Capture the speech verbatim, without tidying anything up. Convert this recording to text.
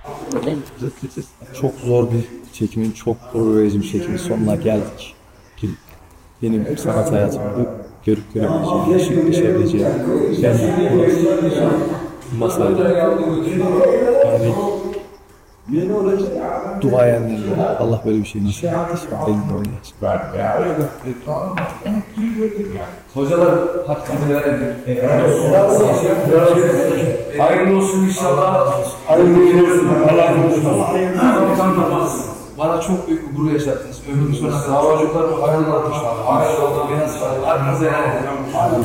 Çok zor bir çekimin, çok gurur verici bir çekimin sonuna geldik. Benim sanat hayatımda görüp görebileceğim, yaşayıp yaşayabileceğim en burası. Masaydı. Yani duayenlerle Allah böyle bir şey nasip etmiş. Elinde oynayacak. Hocalar hakkını verelim. Hayırlı olsun inşallah. Hayırlı olsun. Allah olsun. Bana çok büyük bir gurur yaşattınız. Ömrümün sonuna kadar çocuklarım hayırlı olsun. Hayırlı olsun. Arkanıza yani.